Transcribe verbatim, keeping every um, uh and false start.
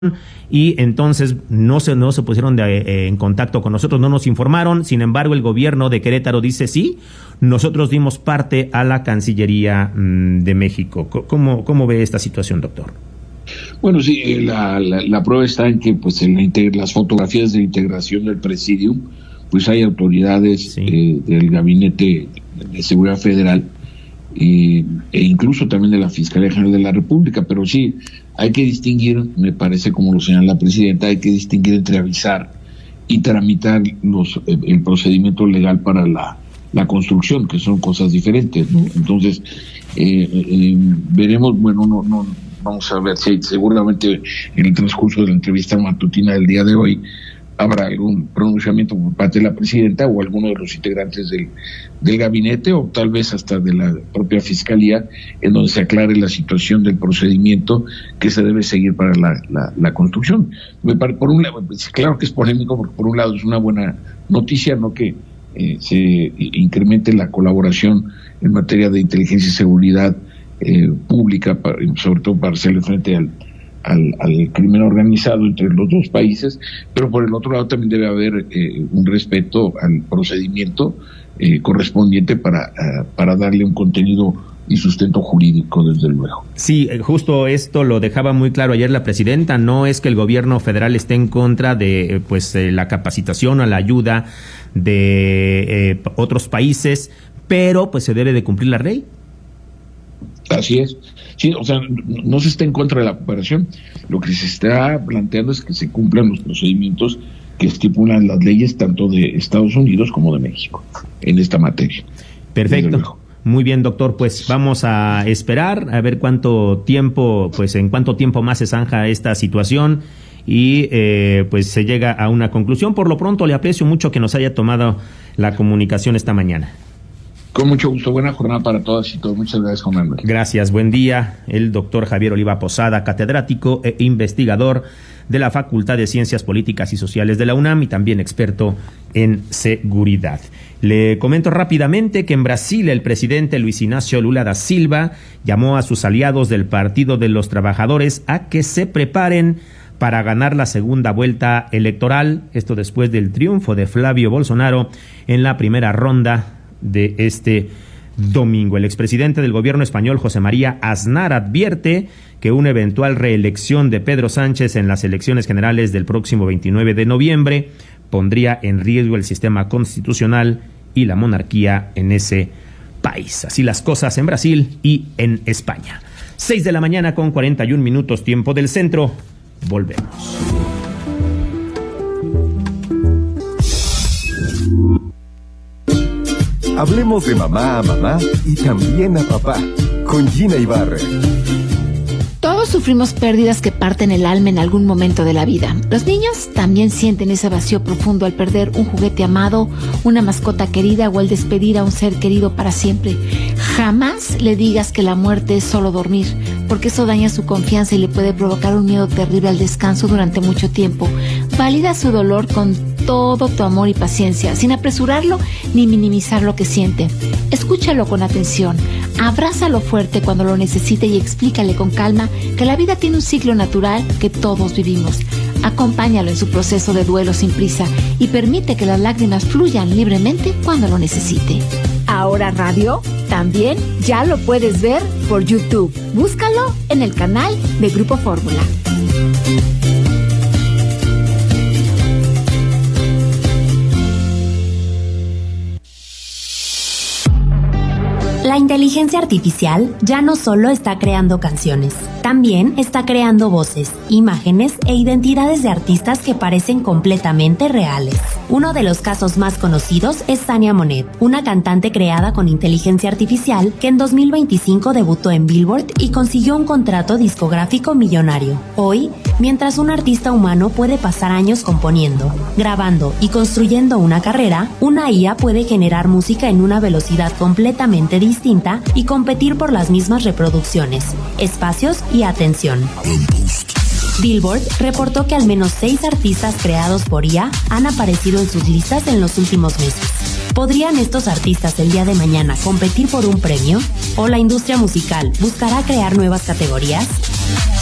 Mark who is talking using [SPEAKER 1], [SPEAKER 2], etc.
[SPEAKER 1] y entonces no se, no se pusieron de, eh, en contacto con nosotros, no nos informaron. Sin embargo, el gobierno de Querétaro dice sí, nosotros dimos parte a la Cancillería mmm, de México. ¿Cómo, cómo ve esta situación, doctor?
[SPEAKER 2] Bueno, sí, la, la, la prueba está en que pues en la las fotografías de integración del presidium, pues hay autoridades sí. eh, del Gabinete de Seguridad Federal eh, e incluso también de la Fiscalía General de la República, pero sí, hay que distinguir, me parece como lo señala la presidenta, hay que distinguir entre avisar y tramitar los el, el procedimiento legal para la, la construcción, que son cosas diferentes, ¿no? Entonces, eh, eh, veremos, bueno, no, no, vamos a ver si seguramente en el transcurso de la entrevista matutina del día de hoy habrá algún pronunciamiento por parte de la presidenta o alguno de los integrantes del, del gabinete o tal vez hasta de la propia fiscalía, en donde se aclare la situación del procedimiento que se debe seguir para la, la, la construcción. Por un lado, claro que es polémico, porque por un lado es una buena noticia, no que eh, se incremente la colaboración en materia de inteligencia y seguridad eh, pública, para, sobre todo para hacerle frente al Al, al crimen organizado entre los dos países, pero por el otro lado también debe haber eh, un respeto al procedimiento eh, correspondiente para, uh, para darle un contenido y sustento jurídico, desde luego.
[SPEAKER 1] Sí, justo esto lo dejaba muy claro ayer la presidenta. No es que el gobierno federal esté en contra de pues eh, la capacitación o la ayuda de eh, otros países, pero pues se debe de cumplir la ley.
[SPEAKER 2] Así es. Sí, o sea, no se está en contra de la cooperación. Lo que se está planteando es que se cumplan los procedimientos que estipulan las leyes tanto de Estados Unidos como de México en esta materia.
[SPEAKER 1] Perfecto. Muy bien, doctor, pues vamos a esperar a ver cuánto tiempo, pues en cuánto tiempo más se zanja esta situación y eh, pues se llega a una conclusión. Por lo pronto le aprecio mucho que nos haya tomado la comunicación esta mañana.
[SPEAKER 2] Con mucho gusto, buena jornada para todas y todos. Muchas gracias, Juan Manuel.
[SPEAKER 1] Gracias, buen día. El doctor Javier Oliva Posada, catedrático e investigador de la Facultad de Ciencias Políticas y Sociales de la UNAM y también experto en seguridad. Le comento rápidamente que en Brasil el presidente Luis Ignacio Lula da Silva llamó a sus aliados del Partido de los Trabajadores a que se preparen para ganar la segunda vuelta electoral, esto después del triunfo de Flavio Bolsonaro en la primera ronda de este domingo. El expresidente del gobierno español, José María Aznar, advierte que una eventual reelección de Pedro Sánchez en las elecciones generales del próximo veintinueve de noviembre pondría en riesgo el sistema constitucional y la monarquía en ese país. Así las cosas en Brasil y en España. Seis de la mañana con cuarenta y un minutos, tiempo del centro. Volvemos.
[SPEAKER 3] Hablemos de mamá a mamá y también a papá, con Gina Ibarra.
[SPEAKER 4] Todos sufrimos pérdidas que parten el alma en algún momento de la vida. Los niños también sienten ese vacío profundo al perder un juguete amado, una mascota querida o al despedir a un ser querido para siempre. Jamás le digas que la muerte es solo dormir, porque eso daña su confianza y le puede provocar un miedo terrible al descanso durante mucho tiempo. Valida su dolor con todo tu amor y paciencia, sin apresurarlo ni minimizar lo que siente. Escúchalo con atención, abrázalo fuerte cuando lo necesite y explícale con calma que la vida tiene un ciclo natural que todos vivimos. Acompáñalo en su proceso de duelo sin prisa y permite que las lágrimas fluyan libremente cuando lo necesite. Ahora Radio también ya lo puedes ver por YouTube. Búscalo en el canal de Grupo Fórmula.
[SPEAKER 5] La inteligencia artificial ya no solo está creando canciones, también está creando voces, imágenes e identidades de artistas que parecen completamente reales. Uno de los casos más conocidos es Tania Monet, una cantante creada con inteligencia artificial que en dos mil veinticinco debutó en Billboard y consiguió un contrato discográfico millonario. Hoy, mientras un artista humano puede pasar años componiendo, grabando y construyendo una carrera, una I A puede generar música en una velocidad completamente distinta y competir por las mismas reproducciones, espacios y atención. Billboard reportó que al menos seis artistas creados por I A han aparecido en sus listas en los últimos meses. ¿Podrían estos artistas el día de mañana competir por un premio? ¿O la industria musical buscará crear nuevas categorías?